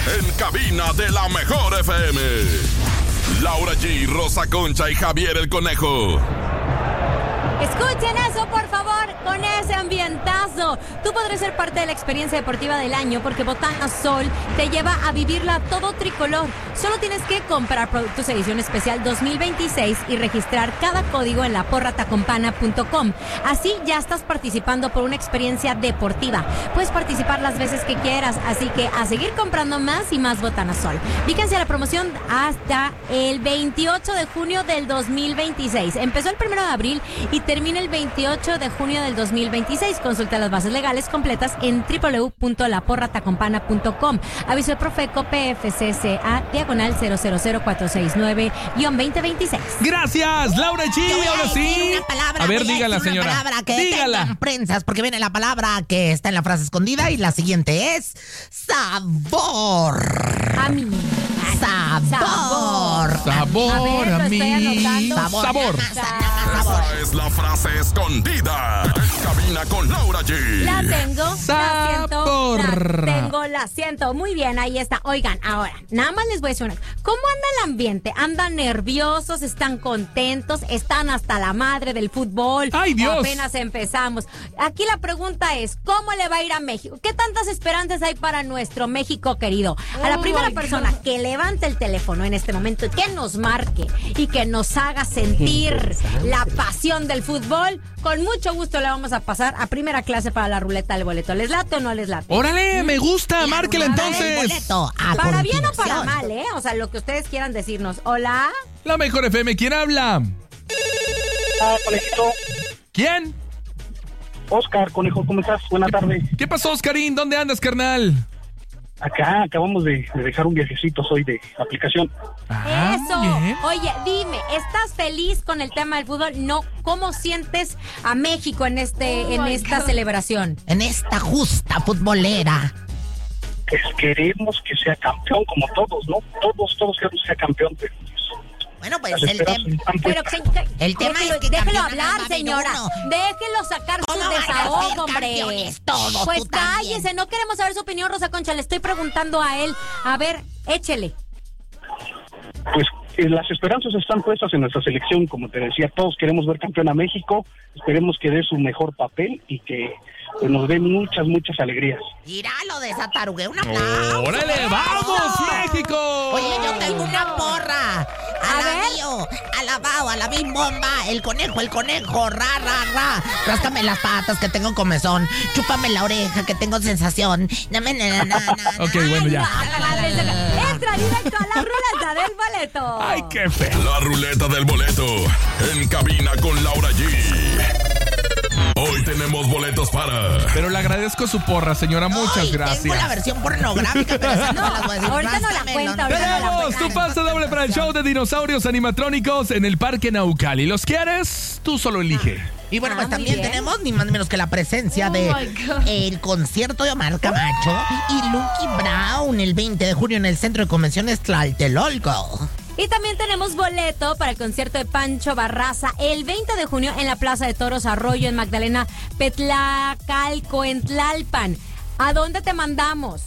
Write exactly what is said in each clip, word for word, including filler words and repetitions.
En cabina de la mejor F M. Laura G, Rosa Concha y Javier el Conejo. Escuchen eso, por favor, con ese ambientazo. Tú podrás ser parte de la experiencia deportiva del año porque Botana Sol te lleva a vivirla todo tricolor. Solo tienes que comprar productos edición especial dos mil veintiséis y registrar cada código en la porra tacompana punto com. Así ya estás participando por una experiencia deportiva. Puedes participar las veces que quieras, así que a seguir comprando más y más Botana Sol. Fíjense a la promoción hasta el veintiocho de junio del dos mil veintiséis. Empezó el primero de abril y termina el veintiocho de junio del dos mil veintiséis. Consulta las bases legales completas en doble u doble u doble u punto la porra tacompana punto com. Aviso de Profeco P F C C A diagonal cero cero cero cuatro seis nueve guión veinte veintiséis. Gracias, Laura G. Yo voy a Ahora decir sí. una palabra, a ver, voy a dígala, decir señora. Una palabra que dígala. tengan prensas, porque viene la palabra que está en la frase escondida y la siguiente es sabor. A mí. Sabor. Sabor a, ver, a mí. Sabor. Sabor. Esa es la frase escondida. En cabina con Laura G. La tengo, la siento, Sabor. la tengo, la siento. Muy bien, ahí está. Oigan, ahora, nada más les voy a decir una. ¿Cómo anda el ambiente? ¿Andan nerviosos? ¿Están contentos? ¿Están hasta la madre del fútbol? ¡Ay, Dios! ¿O apenas empezamos? Aquí la pregunta es, ¿cómo le va a ir a México? ¿Qué tantas esperanzas hay para nuestro México querido? A la primera persona que levante el teléfono en este momento, que nos marque y que nos haga sentir la pasión del fútbol, con mucho gusto le vamos a pasar a primera clase para la ruleta del boleto. ¿Les late o no les late? Órale, me gusta, La márquela ruleta del entonces. boleto, a Para bien o para continuación. mal, ¿eh? O sea, lo que ustedes quieran decirnos. Hola. La mejor F M, ¿quién habla? Ah, conejito. ¿Quién? Oscar, conejo, ¿cómo estás? Buena tarde. ¿Qué pasó, Oscarín? ¿Dónde andas, carnal? Acá acabamos de, de dejar un viajecito hoy de aplicación. Ah, Eso. bien. Oye, dime, ¿estás feliz con el tema del fútbol? No. ¿Cómo sientes a México en este, en esta celebración? En esta justa futbolera. Pues queremos que sea campeón, como todos, ¿no? Todos, todos queremos que sea campeón. Pero Bueno, pues las el esperanzas tema... están Pero puestas. que- El tema déjelo, es que déjelo campeón hablar, nada más viene señora. uno. Déjelo sacar su ¿Cómo van a ser desahogo, hombre. campeones todos? Pues Tú también. cállese, no queremos saber su opinión, Rosa Concha. Le estoy preguntando a él. A ver, échele. Pues eh, las esperanzas están puestas en nuestra selección, como te decía, todos queremos ver campeón a México, esperemos que dé su mejor papel y que pues, nos dé muchas, muchas alegrías. Mira lo de esa tarugue, un aplauso. ¡Órale, vamos, México! Oye, yo tengo una porra. A ver. Alabío, alabao, alabim bomba, el conejo, el conejo, ra, ra, ra. Ráscame las patas que tengo comezón, chúpame la oreja que tengo sensación. Na, na, na, na, na, Ok, na, bueno, ya. na. Entra directo a la ruleta del boleto. ¡Ay, qué feo! La ruleta del boleto. En cabina con Laura G. Hoy tenemos boletos para... Pero le agradezco su porra, señora. Muchas Ay, gracias. Tengo la versión pornográfica, pero esa no, No, me las voy a decir. ahorita no la Ráscamelo. cuenta, ahorita no la Tenemos tu pase doble para el show de dinosaurios animatrónicos en el Parque Naucali. ¿Los quieres? Tú solo elige. Y bueno, Ah, pues muy también bien. tenemos ni más ni menos que la presencia Oh, de my God. el concierto de Omar Camacho y Lucky Brown el veinte de junio en el Centro de Convenciones Tlatelolco. Y también tenemos boleto para el concierto de Pancho Barraza el veinte de junio en la Plaza de Toros Arroyo en Magdalena Petlacalco, en Tlalpan. ¿A dónde te mandamos?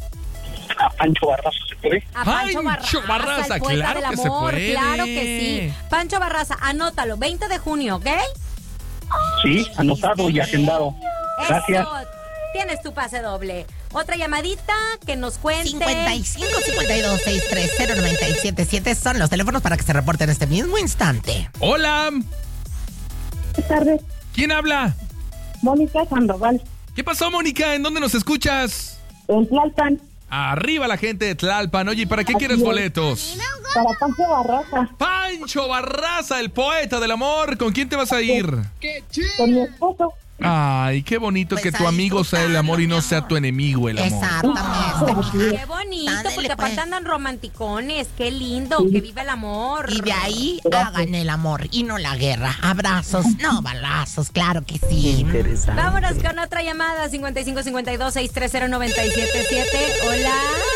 A Pancho Barraza, ¿se puede? A Pancho Pancho Barraza, Barraza, el poeta claro del que se amor, puede. claro que sí. Pancho Barraza, anótalo, veinte de junio, ¿ok? Sí, anotado y agendado. Gracias. Eso, tienes tu pase doble. Otra llamadita que nos cuente. cincuenta y cinco cincuenta y dos sesenta y tres cero noventa y siete siete son los teléfonos para que se reporten en este mismo instante. Hola. Buenas tardes, ¿Quién habla? Mónica Sandoval, ¿Qué pasó, Mónica? ¿En dónde nos escuchas? en Tlalpan, Arriba la gente de Tlalpan. Oye, ¿y para qué Así quieres es. boletos? para Pancho Barraza, Pancho Barraza, el poeta del amor. ¿Con quién te vas a ir? con mi esposo. Ay, qué bonito Pues que tu a amigo sea el amor y no disfrutarlo, sea mi tu enemigo el amor. Exactamente. Qué bonito, Ándale, porque aparte pues. andan romanticones. Qué lindo, que viva el amor. Y de ahí hagan el amor y no la guerra. Abrazos, no balazos, claro que sí. Vámonos con otra llamada, cincuenta y cinco cincuenta y dos sesenta y tres cero noventa y siete siete. Hola.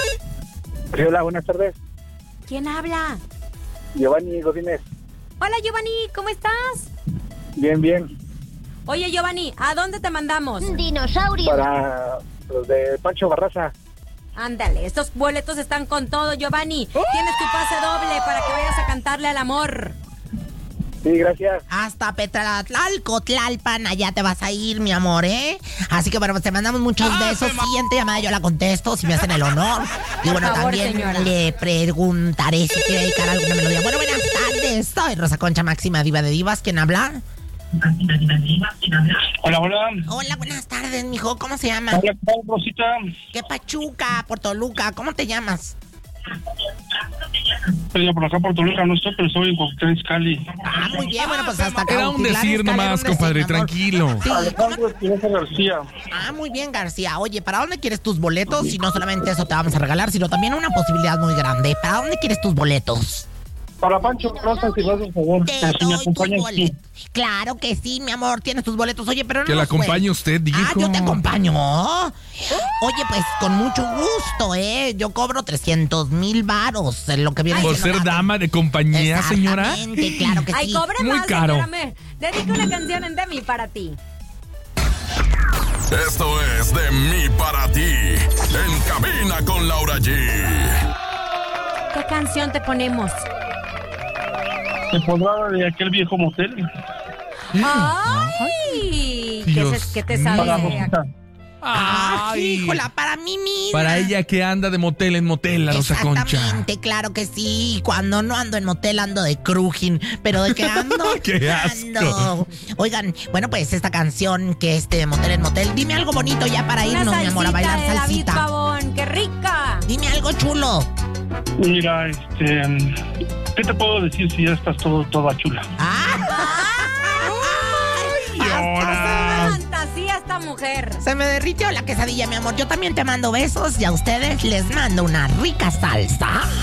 Sí, hola, buenas tardes. ¿Quién habla? Giovanni Godínez. Hola, Giovanni, ¿cómo estás? Bien, bien. Oye, Giovanni, ¿a dónde te mandamos? Dinosaurio. Para los de Pancho Barraza. Ándale, estos boletos están con todo, Giovanni. Tienes tu pase doble para que vayas a cantarle al amor. Sí, gracias. Hasta Petratlalco, Tlalpan, allá te vas a ir, mi amor, ¿eh? Así que bueno, pues te mandamos muchos besos. Siguiente llamada yo la contesto, si me hacen el honor. Y bueno, Por favor, también señora. le preguntaré si quiere dedicar alguna melodía. Bueno, buenas tardes. Soy Rosa Concha Máxima Diva de Divas. ¿Quién habla? Hola, hola. Hola, buenas tardes, mijo. ¿Cómo se llama? Hola, ¿qué tal, Rosita? ¿Qué Pachuca, por Toluca? ¿Cómo te llamas? Estoy por acá por Toluca, no estoy, pero estoy en Cuauhtémoc, Cali. Ah, muy bien, bueno, pues hasta acá. Era un decir nomás, compadre, tranquilo. Sí, ¿cómo- Alejandro Espinosa García. Ah, muy bien, García. Oye, ¿para dónde quieres tus boletos? Y no solamente eso te vamos a regalar, sino también una posibilidad muy grande. ¿Para dónde quieres tus boletos? Para Pancho Rosa, si vas, por favor. Te Si me doy tus acompañas, sí. boletos. Claro que sí, mi amor, tienes tus boletos. Oye, pero no Que la nos juegues. acompañe usted, dijo. Ah, yo te acompaño. Oye, pues con mucho gusto, ¿eh? Yo cobro trescientos mil varos en lo que viene Por siendo ser la- dama de compañía, señora. Exactamente, claro que Ay, sí. cobre Muy más, caro. señora. Me- Dedica una canción en de mí para ti. Esto es de mí para ti. En cabina con Laura G. ¿Qué canción te ponemos? ¿Se podrá de aquel viejo motel? ¡Ay! ¿Qué, Dios se- qué te mío. sabes? Para de- Rosita. Ah, Ay. híjola, para mí misma. Para ella que anda de motel en motel, la Rosa Concha. Exactamente, claro que sí. Cuando no ando en motel, ando de crujín. Pero de qué ando. ¡Qué asco! Ando. Oigan, bueno, pues esta canción que es de motel en motel. Dime algo bonito ya para Una irnos, mi amor, a bailar salsita de David salsita. Pavón. ¡Qué rica! Dime algo chulo. Mira, este... ¿qué te puedo decir si ya estás todo, toda chula? ¡Ah! Llora. ¡Fantasía esta mujer! Se me derritió la quesadilla, mi amor. Yo también te mando besos y a ustedes les mando una rica salsa.